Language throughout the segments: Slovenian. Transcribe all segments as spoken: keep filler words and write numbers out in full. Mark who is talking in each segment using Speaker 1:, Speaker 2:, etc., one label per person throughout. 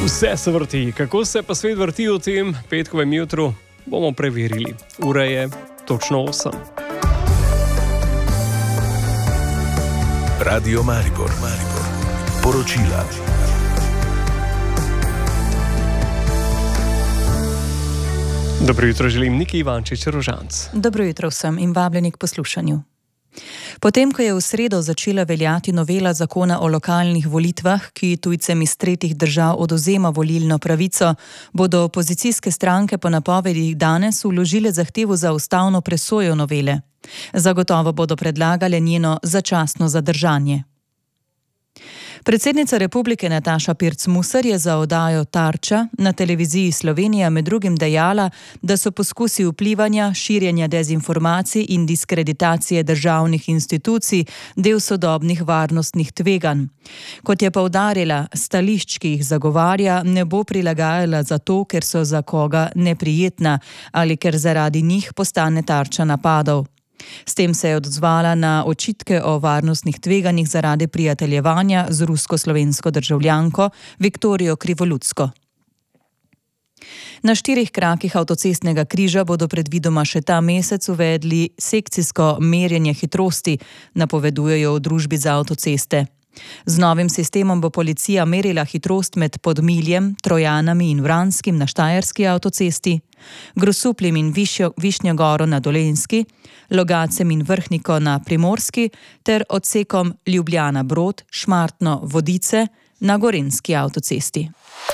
Speaker 1: Vse se vrti. Kako se pa svet vrti v tem petkovem jutru, bomo preverili. Ura je točno osem.
Speaker 2: Radio Maribor, Maribor. Poročila.
Speaker 1: Dobro jutro, želim Niki Ivančič Rožanc.
Speaker 3: Dobro jutro vsem in vabljeni k poslušanju. Potem, ko je v sredo začela veljati novela zakona o lokalnih volitvah, ki tujcem iz tretjih držav odvzema volilno pravico, bodo opozicijske stranke po napovedih danes vložile zahtevo za ustavno presojo novele. Zagotovo bodo predlagale njeno začasno zadržanje. Predsednica republike Nataša Pirc Musar je za oddajo Tarča na televiziji Slovenija med drugim dejala, da so poskusi vplivanja, širjenja dezinformacij in diskreditacije državnih institucij del sodobnih varnostnih tveganj. Kot je poudarila, stališč, ki jih zagovarja, ne bo prilagajala zato, ker so za koga neprijetna ali ker zaradi njih postane tarča napadov. S tem se je odzvala na očitke o varnostnih tveganjih zaradi prijateljevanja z rusko-slovensko državljanko Viktorijo Krivolutsko. Na štirih krakih avtocestnega križa bodo predvidoma še ta mesec uvedli sekcijsko merjenje hitrosti, napovedujejo v družbi za avtoceste. Z novim sistemom bo policija merila hitrost med Podmiljem, Trojanami in Vranskim na Štajerski avtocesti, Grosupljem in Višnjo Goro na Dolenjski, Logacem in Vrhniko na Primorski ter odsekom Ljubljana-Brod, Šmartno-Vodice na Gorenjski avtocesti.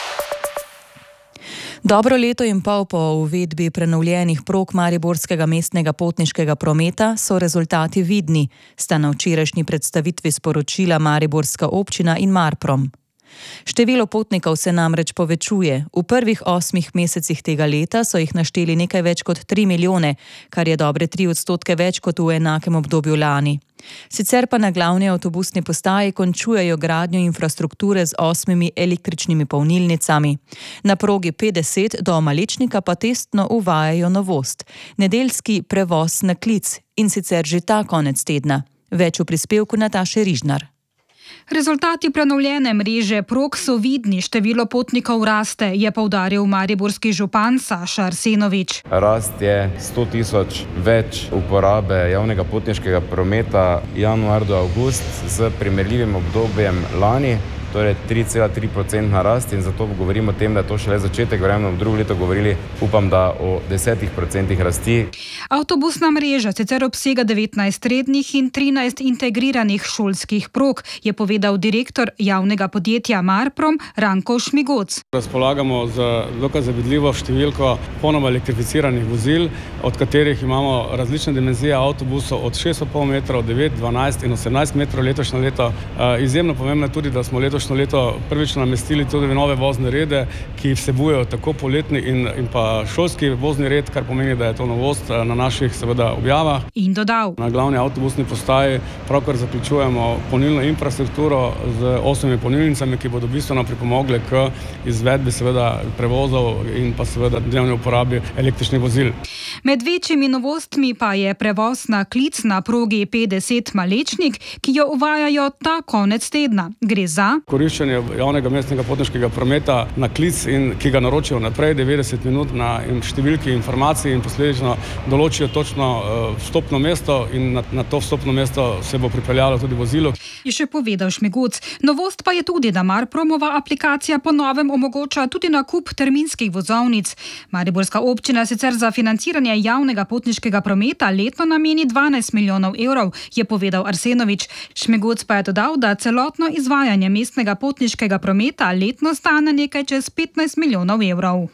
Speaker 3: Dobro leto in pol po uvedbi prenovljenih prog mariborskega mestnega potniškega prometa so rezultati vidni, sta na včerajšnji predstavitvi sporočila mariborska občina in Marprom. Število potnikov se namreč povečuje. V prvih osmih mesecih tega leta so jih našteli nekaj več kot tri milijone, kar je dobre tri odstotke več kot v enakem obdobju lani. Sicer pa na glavni avtobusni postaji končujejo gradnjo infrastrukture z osmimi električnimi polnilnicami. Na progi petdeset do Malečnika pa testno uvajajo novost, nedeljski prevoz na klic in sicer že ta konec tedna. Več v prispevku Nataše Rižnar.
Speaker 4: Rezultati prenovljene mreže prog so vidni, število potnikov raste, je poudaril mariborski župan Saša Arsenovič.
Speaker 5: Rast je sto tisoč več uporabe javnega potniškega prometa januar do avgust z primerljivim obdobjem lani, torej tri cela tri procentna rast in zato govorimo o tem, da je to šele začetek, verjamem v drugo leto govorili, upam, da o desetih procentih rasti.
Speaker 4: Avtobusna mreža sicer obsega devetnajst rednih in trinajst integriranih šolskih prog, je povedal direktor javnega podjetja Marprom Ranko Šmigoc.
Speaker 6: Razpolagamo z dokaj zavidljivo številko ponoma elektrificiranih vozil, od katerih imamo različne dimenzije avtobusov od šest in pol metrov, devet, dvanajst in osemnajst metrov letošnje leto. Izjemno pomembno je tudi, da smo letošnje leto prvič namestili tudi nove vozne rede, ki vsebujejo tako poletni in, in pa šolski vozni red, kar pomeni, da je to novost na naših seveda objavah.
Speaker 4: In dodal.
Speaker 6: Na glavni avtobusni postaji pravkar zaključujemo polnilno infrastrukturo z osmimi polnilnicami, ki bodo bistveno pripomogle k izvedbi seveda prevozov in pa seveda dnevni uporabi električnih vozil.
Speaker 4: Med večjimi novostmi pa je prevoz na klic na progi petdeset Malečnik, ki jo uvajajo ta konec tedna. Gre za
Speaker 6: koriščenje javnega mestnega potniškega prometa na klic in ki ga naročijo naprej devetdeset minut na številki informacij in posledično določijo točno vstopno mesto in na, na to vstopno mesto se bo pripeljalo tudi vozilo.
Speaker 4: Je še povedal Šmigoc. Novost pa je tudi, da Marpromova aplikacija po novem omogoča tudi nakup terminskih vozovnic. Mariborska občina sicer za financiranje javnega potniškega prometa letno nameni dvanajst milijonov evrov, je povedal Arsenovič. Šmigoc pa je dodal, da celotno izvajanje mestnega potniškega prometa letno stane nekaj čez petnajst milijonov evrov.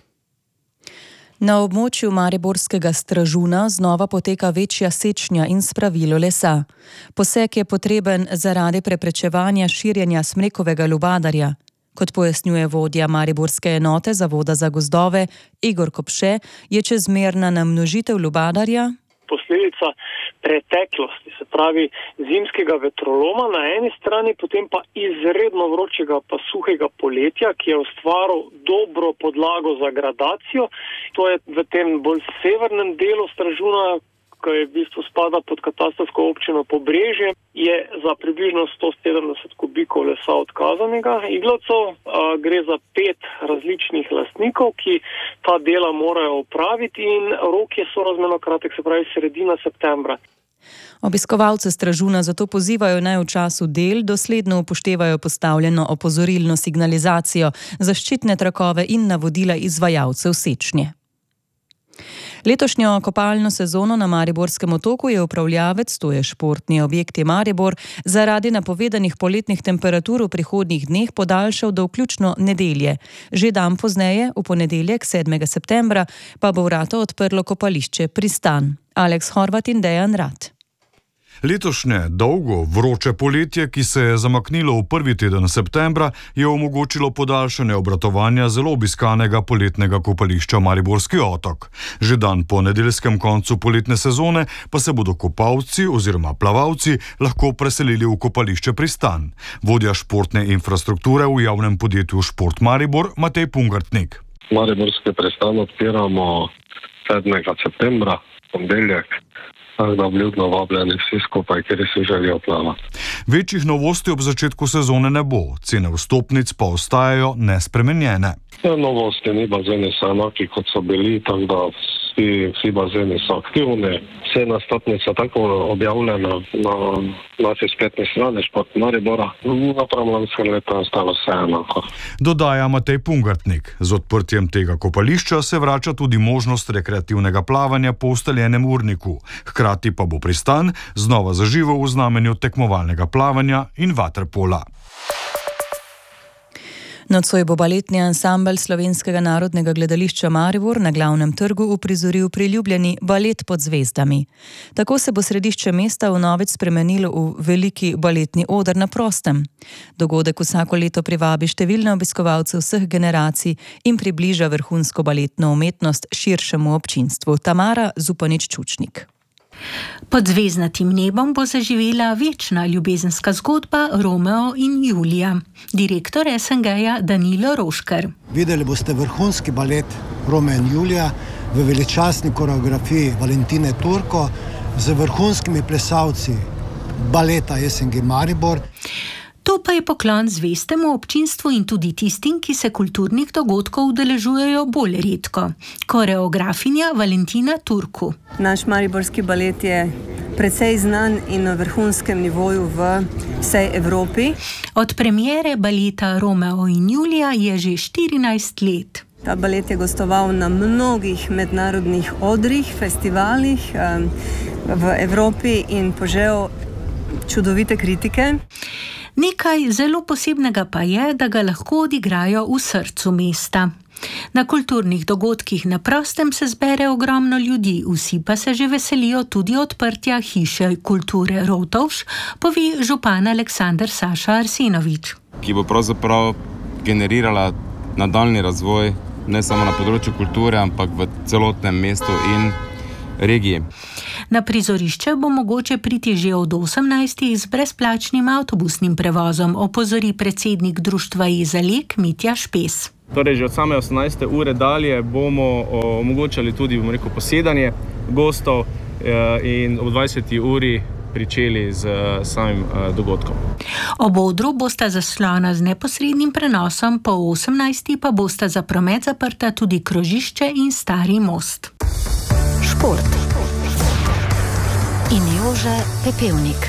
Speaker 3: Na območju mariborskega Stražuna znova poteka večja sečnja in spravilo lesa. Poseg je potreben zaradi preprečevanja širjenja smrekovega lubadarja. Kot pojasnjuje vodja mariborske enote Zavoda za gozdove Igor Kopše, je čezmerna namnožitev lubadarja
Speaker 7: posledica preteklosti, se pravi zimskega vetroloma na eni strani, potem pa izredno vročega pa suhega poletja, ki je ustvaril dobro podlago za gradacijo. To je v tem bolj severnem delu Stražuna, ki je v bistvu spada pod katastrsko občino Pobrežje, je za približno sto sedemdeset kubikov lesa odkazanega iglavcev. Gre za pet različnih lastnikov, ki ta dela morajo opraviti in rok je sorazmerno kratek, se pravi sredina septembra.
Speaker 3: Obiskovalce Stražuna zato pozivajo naj v času del dosledno upoštevajo postavljeno opozorilno signalizacijo, zaščitne trakove in navodila izvajalcev sečnje. Letošnjo kopalno sezono na Mariborskem otoku je upravljavec, to je Športni objekti Maribor, zaradi napovedanih poletnih temperatur v prihodnjih dneh podaljšal do vključno nedelje. Že dan pozneje, v ponedeljek sedmega septembra, pa bo vrata odprlo kopališče Pristan. Aleks Horvat in Dejan Rat.
Speaker 8: Letošnje dolgo, vroče poletje, ki se je zamaknilo v prvi teden septembra, je omogočilo podaljšanje obratovanja zelo obiskanega poletnega kopališča Mariborski otok. Že dan po nedeljskem koncu poletne sezone pa se bodo kopalci oziroma plavalci lahko preselili v kopališče Pristan. Vodja športne infrastrukture v javnem podjetju Šport Maribor, Matej Pungartnik.
Speaker 9: Mariborski Pristan odpiramo sedmega septembra, ponedeljek. Tako da vljudno vabljeni vsi skupaj, kjer si želijo plavati.
Speaker 8: Večjih novosti ob začetku sezone ne bo, cene vstopnic pa ostajajo nespremenjene.
Speaker 9: Novosti ni, bazeni so enaki, kot so bili, tako da vsi, vsi bazeni so aktivni. Cena vstopnica tako objavljena na naši spletni strani Šport Maribora. Naprav lanskega leta ostalo vse enako.
Speaker 8: Dodaja Matej Pungartnik. Z odprtjem tega kopališča se vrača tudi možnost rekreativnega plavanja po ustaljenem urniku. Hkrati pa bo Pristan znova zaživel v znamenju tekmovalnega plavanja in vaterpola.
Speaker 3: Nocoj bo baletni ansambel Slovenskega narodnega gledališča Maribor na glavnem trgu uprizoril priljubljeni Balet pod zvezdami. Tako se bo središče mesta vnovič spremenilo v veliki baletni oder na prostem. Dogodek vsako leto privabi številne obiskovalce vseh generacij in približa vrhunsko baletno umetnost širšemu občinstvu. Tamara Zupanič-Čučnik.
Speaker 10: Pod zvezdnatim nebom bo zaživela večna ljubezenska zgodba Romeo in Julija. Direktor es en ge-ja Danilo Roškar.
Speaker 11: Videli boste vrhunski balet Romeo in Julija v veličastni koreografiji Valentine Turko z vrhunskimi plesalci baleta es en ge Maribor.
Speaker 10: To pa je poklon zvestemu občinstvu in tudi tistim, ki se kulturnih dogodkov udeležujejo bolj redko. Koreografinja Valentina Turku.
Speaker 12: Naš mariborski balet je precej znan in na vrhunskem nivoju v vsej Evropi.
Speaker 10: Od premiere baleta Romeo in Julija je že štirinajst let.
Speaker 12: Ta balet je gostoval na mnogih mednarodnih odrih, festivalih v Evropi in požel čudovite kritike.
Speaker 10: Nekaj zelo posebnega pa je, da ga lahko odigrajo v srcu mesta. Na kulturnih dogodkih na prostem se zbere ogromno ljudi, vsi pa se že veselijo tudi odprtja hiše kulture Rotovž, pove župan Aleksander Saša Arsenovič.
Speaker 5: Ki bo pravzaprav generirala nadaljni razvoj ne samo na področju kulture, ampak v celotnem mestu in regiji.
Speaker 10: Na prizorišče bo mogoče priti že od osemnajstih z brezplačnim avtobusnim prevozom, opozori predsednik društva Izalek Mitja Špes.
Speaker 13: Torej, že od same osemnajste ure dalje bomo omogočali tudi, bom rekel, posedanje gostov in ob dvajseti uri pričeli z samim dogodkom.
Speaker 10: Ob odru bosta zaslona z neposrednim prenosom, po osemnajsti pa bosta za promet zaprta tudi krožišče in stari most.
Speaker 3: Šport. In Jože Pepevnik.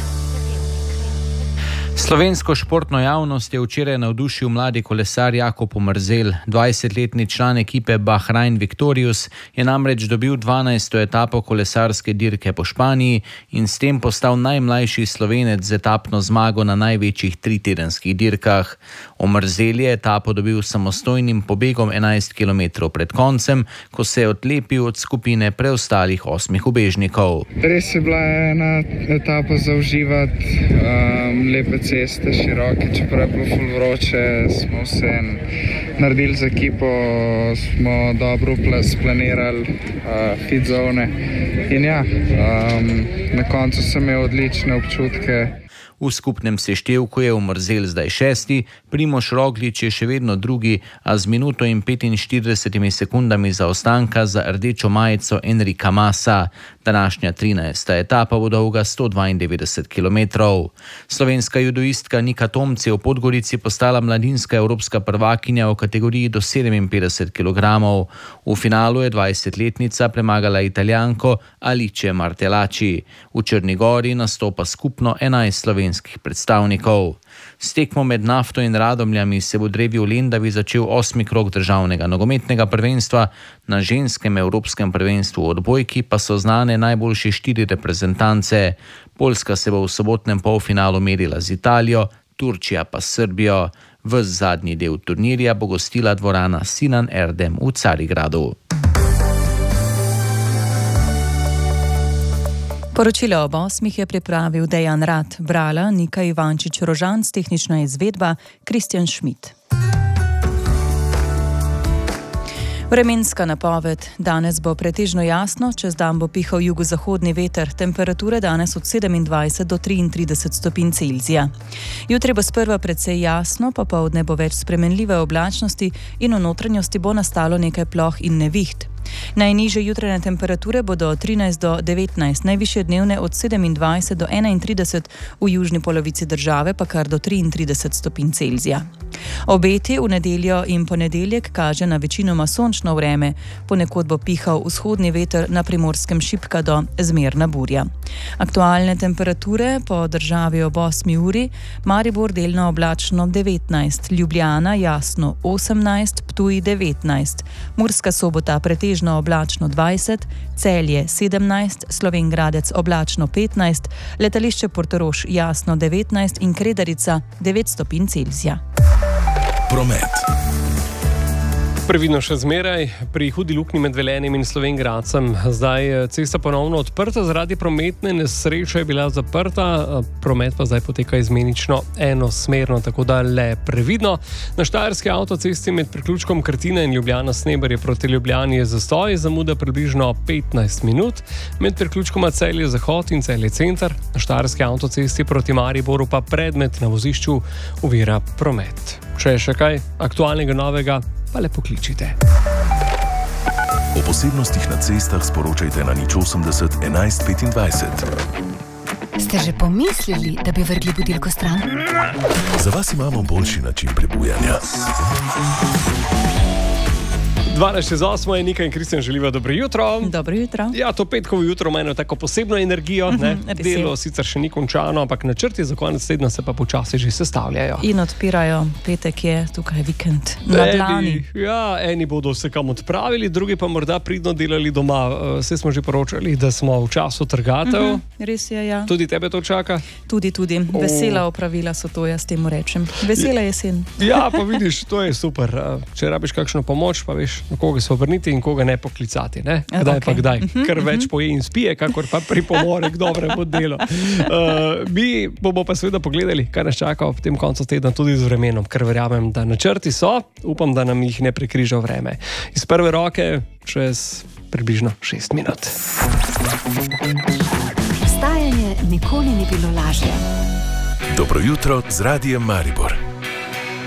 Speaker 14: Slovensko športno javnost je včeraj navdušil mladi kolesar Jakob Omerzel. dvajsetletni član ekipe Bahrain Victorious je namreč dobil dvanajsto etapo kolesarske dirke po Španiji in s tem postal najmlajši Slovenec z etapno zmago na največjih tritedenskih dirkah. Omerzel je etapo dobil s samostojnim pobegom enajst kilometrov pred koncem, ko se je odlepil od skupine preostalih osmih ubežnikov.
Speaker 15: Res je bila ena etapa za uživati, um, lepe ceste, široke, čeprav je bilo ful vroče, smo vse naredili z ekipo, smo dobro splanirali uh, fit zone in ja, um, na koncu sem imel odlične občutke.
Speaker 14: V skupnem seštevku je Omerzel zdaj šesti, Primož Roglič je še vedno drugi, a z minuto in petinštiridesetimi sekundami zaostanka za rdečo majico Enrika Masa. Današnja trinajsta etapa bo dolga sto dvaindevetdeset kilometrov. Slovenska judoistka Nika Tomc je v Podgorici postala mladinska evropska prvakinja v kategoriji do sedeminpetdeset kilogramov. V finalu je dvajsetletnica premagala Italijanko Alice Martelaci. V Črni Gori nastopa skupno enajst slovenskih predstavnikov. S tekmo med Nafto in Radomljami se bo drevi v Lendavi začel osmi krog državnega nogometnega prvenstva, na ženskem evropskem prvenstvu v odbojki pa so znane najboljše štiri reprezentance. Poljska se bo v sobotnem polfinalu merila z Italijo, Turčija pa s Srbijo. Ves zadnji del turnirja bo gostila dvorana Sinan Erdem v Carigradu.
Speaker 3: Poročilo ob osmih je pripravil Dejan Rad, brala Nika Ivančič-Rožanc, tehnična izvedba Kristjan Šmit. Vremenska napoved. Danes bo pretežno jasno, čez dan bo pihal jugozahodni veter, temperature danes od sedemindvajset do triintrideset stopinj Celzija. Jutri bo sprva precej jasno, popoldne bo več spremenljive oblačnosti in v notranjosti bo nastalo nekaj ploh in neviht. Najnižje jutranje temperature bodo od trinajst do devetnajst, najvišje dnevne od sedemindvajset do enaintrideset, v južni polovici države pa kar do triintrideset stopinj Celzija. Obeti v nedeljo in ponedeljek kaže na večinoma sončno vreme, ponekod bo pihal vzhodni veter, na Primorskem šibka do zmerna burja. Aktualne temperature po državi ob osmi uri: Maribor delno oblačno devetnajst, Ljubljana jasno osemnajst, Ptuj devetnajst, Murska Sobota pretežno oblačno dvajset, Celje sedemnajst, Slovenj Gradec oblačno petnajst, letališče Portorož jasno devetnajst in Kredarica devet stopinj Celzija.
Speaker 2: Promet.
Speaker 1: Previdno še zmeraj pri hudi luknji med Velenjem in Slovenj Gradcem. Zdaj je cesta ponovno odprta, zaradi prometne nesreče je bila zaprta, promet pa zdaj poteka izmenično enosmerno, tako da le previdno. Na štajerski avtocesti med priključkom Krtina in Ljubljana-Sneberje proti Ljubljani je zastoj, zamuda približno petnajst minut, med priključkoma Celje-Zahod in Celje-Center. Na štajerski avtocesti proti Mariboru pa predmet na vozišču ovira promet. Če je še kaj aktualnega novega, pa le pokličite.
Speaker 2: O posebnostih na cestah sporočajte na nič osemdeset enajst petindvajset.
Speaker 16: Ste že pomislili, da bi vrgli budilko stran?
Speaker 2: Za vas imamo boljši način prebujanja.
Speaker 1: dvanajst čez osmo je Nika in Kristjan želiva dobro jutro.
Speaker 3: Dobro jutro.
Speaker 1: Ja, to petkovo jutro ima eno tako posebno energijo. Ne? Delo sicer še ni končano, ampak načrti za konec tedna se pa počasi že sestavljajo.
Speaker 3: In odpirajo, petek je tukaj vikend na dlani.
Speaker 1: Ja, eni bodo se kam odpravili, drugi pa morda pridno delali doma. Vse smo že poročali, da smo v času trgatev.
Speaker 3: Uh -huh, res je, ja.
Speaker 1: Tudi tebe to čaka?
Speaker 3: Tudi, tudi. Vesela opravila so to, jaz temu rečem. Vesela jesen.
Speaker 1: Ja, pa vidiš, to je super. Če rabiš kakšno pomoč, pa veš, na koga se obrniti in koga ne poklicati. Ne? Kdaj okay. pa kdaj. Ker več poje in spije, kakor pa pripomore k dobremu delu. Uh, mi bomo pa seveda pogledali, kaj nas čaka ob tem koncu tedna tudi z vremenom, ker verjamem, da načrti so, upam, da nam jih ne prekriža vreme. Iz prve roke čez približno šest minut.
Speaker 16: Vstajanje nikoli ni bilo lažje.
Speaker 2: Dobro jutro z Radijem Maribor.